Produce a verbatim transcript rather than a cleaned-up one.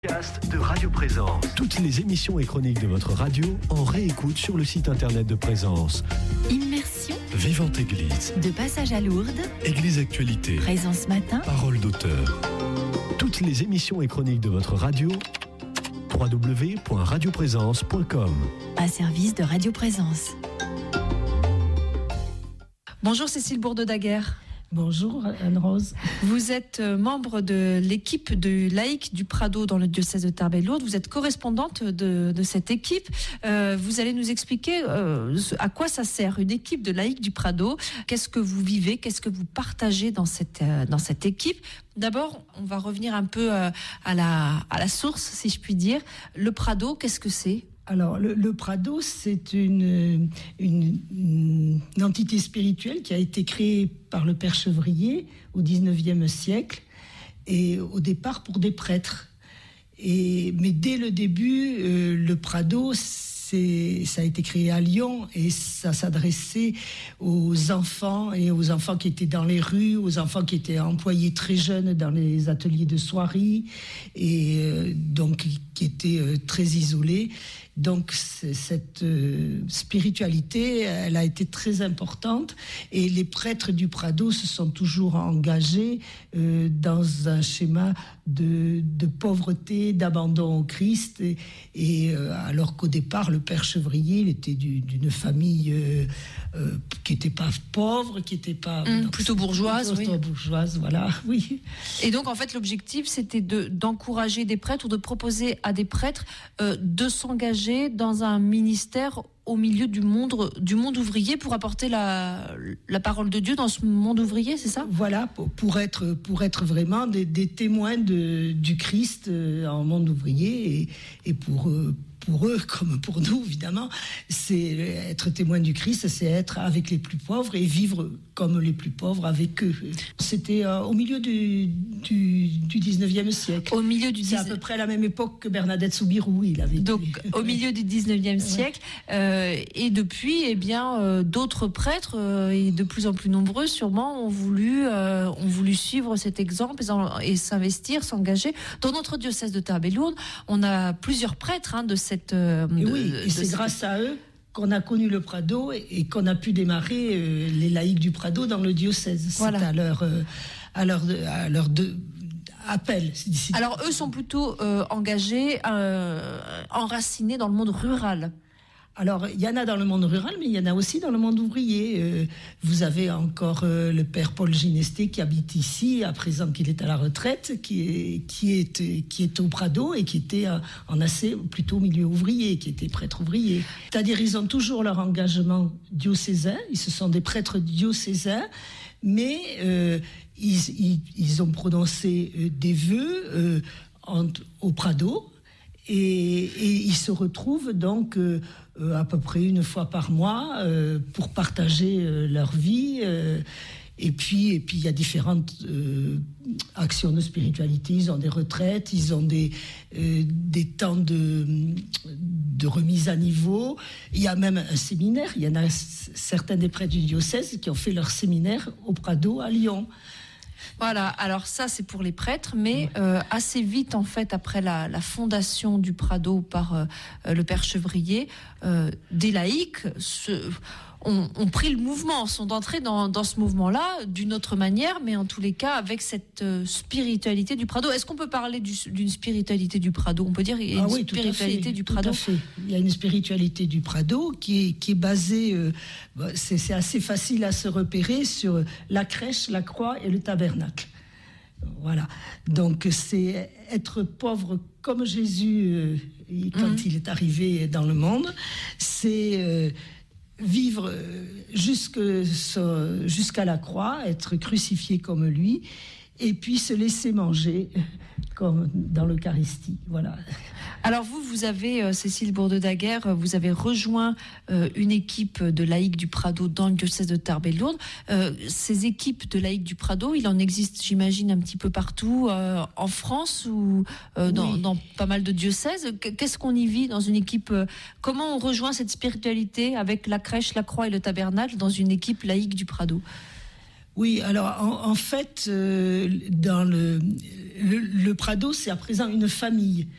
Podcast de Radio Présence. Toutes les émissions et chroniques de votre radio en réécoute sur le site internet de Présence. Immersion. Vivante Église. De passage à Lourdes. Église Actualité. Présence matin. Parole d'auteur. Toutes les émissions et chroniques de votre radio. w w w point radio présence point com. À service de Radio Présence. Bonjour Cécile Bourdeau-Daguerre. Bonjour Anne-Rose. Vous êtes membre de l'équipe de laïcs du Prado dans le diocèse de Tarbes et Lourdes. Vous êtes correspondante de, de cette équipe. Euh, vous allez nous expliquer euh, à quoi ça sert une équipe de laïcs du Prado. Qu'est-ce que vous vivez, qu'est-ce que vous partagez dans cette, euh, dans cette équipe. D'abord, on va revenir un peu euh, à, la, à la source, si je puis dire. Le Prado, qu'est-ce que c'est ? Alors, le, le Prado, c'est une, une, une entité spirituelle qui a été créée par le Père Chevrier au dix-neuvième siècle, et au départ pour des prêtres. Et, mais dès le début, euh, le Prado, c'est, ça a été créé à Lyon, et ça s'adressait aux enfants, et aux enfants qui étaient dans les rues, aux enfants qui étaient employés très jeunes dans les ateliers de soierie, et euh, donc qui étaient euh, très isolés. Donc cette euh, spiritualité, elle a été très importante, et les prêtres du Prado se sont toujours engagés euh, dans un schéma de, de pauvreté, d'abandon au Christ, et, et euh, alors qu'au départ le Père Chevrier, il était du, d'une famille euh, euh, qui n'était pas pauvre, qui n'était pas mmh, non, plutôt bourgeoise, plutôt oui. bourgeoise, voilà, oui. Et donc en fait l'objectif c'était de, d'encourager des prêtres ou de proposer à des prêtres euh, de s'engager dans un ministère au milieu du monde, du monde ouvrier pour apporter la, la parole de Dieu dans ce monde ouvrier, c'est ça ? Voilà, pour, pour, être, pour être vraiment des, des témoins de, du Christ en monde ouvrier, et, et pour, pour eux, comme pour nous évidemment, c'est être témoin du Christ, c'est être avec les plus pauvres et vivre comme les plus pauvres avec eux. C'était euh, au milieu du, du, du dix-neuvième siècle. Au milieu du C'est à peu près à la même époque que Bernadette Soubirous, il avait donc au milieu du dix-neuvième siècle, euh, et depuis, eh bien, euh, d'autres prêtres, euh, et de plus en plus nombreux sûrement, ont voulu, euh, ont voulu suivre cet exemple et, et s'investir, s'engager. Dans notre diocèse de Tarbes et Lourdes, on a plusieurs prêtres hein, de cette... Euh, et de, oui, et de c'est cette... grâce à eux qu'on a connu le Prado, et, et qu'on a pu démarrer euh, les laïcs du Prado dans le diocèse. Voilà. C'est à leur, euh, à leur, à leur de, appel. Alors eux sont plutôt euh, engagés, euh, enracinés dans le monde rural. Alors, il y en a dans le monde rural, mais il y en a aussi dans le monde ouvrier. Euh, vous avez encore euh, le père Paul Ginesté qui habite ici, à présent qu'il est à la retraite, qui est, qui est, qui est au Prado, et qui était euh, en assez plutôt au milieu ouvrier, qui était prêtre ouvrier. C'est-à-dire, ils ont toujours leur engagement diocésain, ils se sont des prêtres diocésains, mais euh, ils, ils, ils ont prononcé euh, des vœux euh, en, au Prado. Et, et ils se retrouvent donc euh, euh, à peu près une fois par mois euh, pour partager euh, leur vie. Euh, et puis, et puis il y a différentes euh, actions de spiritualité. Ils ont des retraites, ils ont des, euh, des temps de, de remise à niveau. Il y a même un séminaire. Il y en a certains des prêtres du diocèse qui ont fait leur séminaire au Prado à Lyon. Voilà, alors ça c'est pour les prêtres, mais euh, assez vite en fait après la, la fondation du Prado par euh, le Père Chevrier, euh, des laïcs se, ont, ont pris le mouvement, sont entrés dans, dans ce mouvement-là d'une autre manière, mais en tous les cas avec cette euh, spiritualité du Prado. Est-ce qu'on peut parler du, d'une spiritualité du Prado ? On peut dire qu'il y a une ah oui, spiritualité fait, du Prado. Tout à fait. Il y a une spiritualité du Prado qui est, qui est basée, euh, c'est, c'est assez facile à se repérer sur la crèche, la croix et le tabernacle. Voilà. Donc c'est être pauvre comme Jésus euh, quand mmh. il est arrivé dans le monde. C'est euh, vivre jusque, jusqu'à la croix, être crucifié comme lui, et puis se laisser manger comme dans l'Eucharistie. Voilà. Alors vous, vous avez, euh, Cécile Bourdeau-Daguerre, vous avez rejoint euh, une équipe de laïcs du Prado dans le diocèse de Tarbes et Lourdes. Euh, ces équipes de laïcs du Prado, il en existe, j'imagine, un petit peu partout euh, en France ou euh, dans, oui. dans pas mal de diocèses. Qu'est-ce qu'on y vit dans une équipe euh, Comment on rejoint cette spiritualité avec la crèche, la croix et le tabernacle dans une équipe laïque du Prado ? Oui, alors en, en fait, euh, dans le, le, le Prado, c'est à présent une famille.